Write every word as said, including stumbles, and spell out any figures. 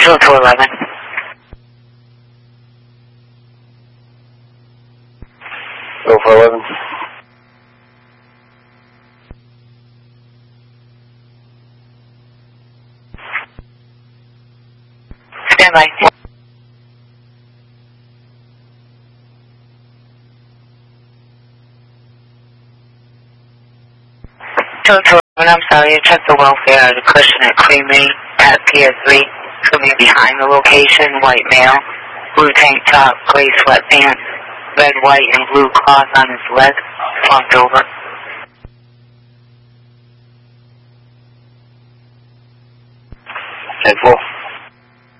two two eleven. two four eleven. Stand by. two two eleven, I'm sorry, I checked the welfare of the cushion at Creamery at Pier three. It's going to be behind the location, white male, blue tank top, gray sweatpants, red, white, and blue cloth on his leg, slumped over.